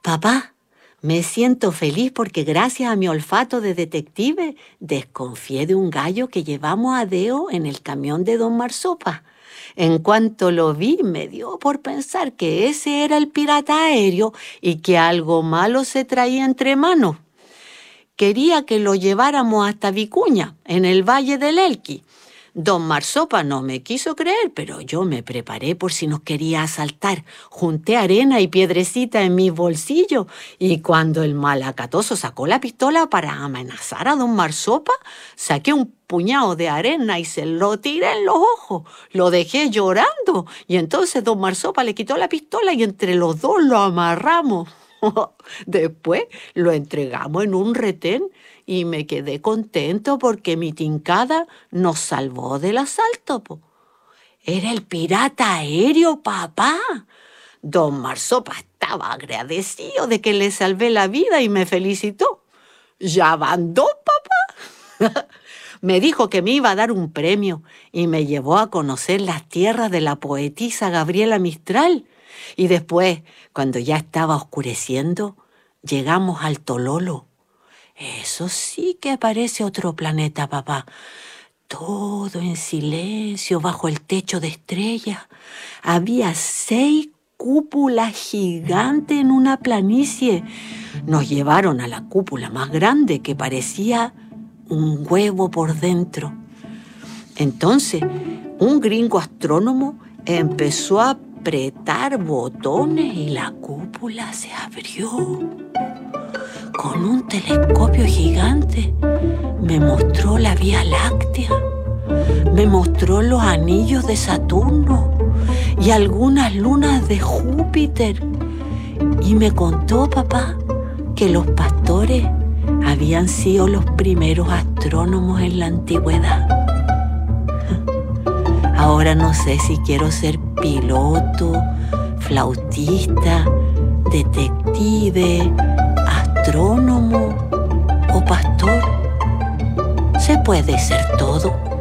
Papá, me siento feliz porque gracias a mi olfato de detective desconfié de un gallo que llevamos a Deo en el camión de don Marsopa. En cuanto lo vi, me dio por pensar que ese era el pirata aéreo y que algo malo se traía entre manos. Quería que lo lleváramos hasta Vicuña, en el Valle del Elqui. Don Marsopa no me quiso creer, pero yo me preparé por si nos quería asaltar. Junté arena y piedrecita en mis bolsillos y cuando el malacatoso sacó la pistola para amenazar a don Marsopa, saqué un puñado de arena y se lo tiré en los ojos. Lo dejé llorando y entonces don Marsopa le quitó la pistola y entre los dos lo amarramos. Después lo entregamos en un retén y me quedé contento porque mi tincada nos salvó del asalto, po. Era el pirata aéreo, papá. Don Marsopa estaba agradecido de que le salvé la vida y me felicitó. ¿Ya van dos, papá? Me dijo que me iba a dar un premio y me llevó a conocer las tierras de la poetisa Gabriela Mistral. Y después, cuando ya estaba oscureciendo, llegamos al Tololo. Eso sí que parece otro planeta, papá. Todo en silencio, bajo el techo de estrellas. Había 6 cúpulas gigantes en una planicie. Nos llevaron a la cúpula más grande que parecía un huevo por dentro. Entonces, un gringo astrónomo empezó a apretar botones y la cúpula se abrió. Con un telescopio gigante me mostró la Vía Láctea, me mostró los anillos de Saturno y algunas lunas de Júpiter. Y me contó, papá, que los pastores habían sido los primeros astrónomos en la antigüedad. Ahora no sé si quiero ser piloto, flautista, detective, astrónomo o pastor. Se puede ser todo.